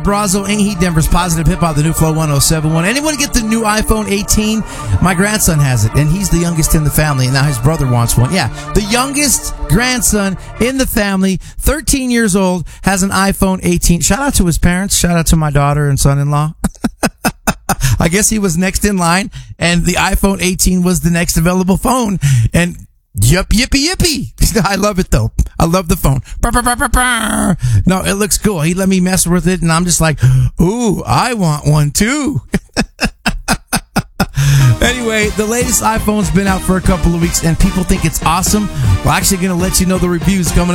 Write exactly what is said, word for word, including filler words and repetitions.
Brazo, Ain't He Denver's Positive Hip Hop, the new Flow one oh seven point one. Anyone get the new iPhone eighteen? My grandson has it, and he's the youngest in the family, and now his brother wants one. Yeah, the youngest grandson in the family, thirteen years old, has an iPhone eighteen. Shout out to his parents. Shout out to my daughter and son-in-law. I guess he was next in line, and the iPhone eighteen was the next available phone. And Yup, yippee, yippee. I love it, though. I love the phone. Brr, brr, brr, brr, brr. No, it looks cool. He let me mess with it, and I'm just like, ooh, I want one, too. Anyway, the latest iPhone's been out for a couple of weeks, and people think it's awesome. We're actually going to let you know the reviews coming up.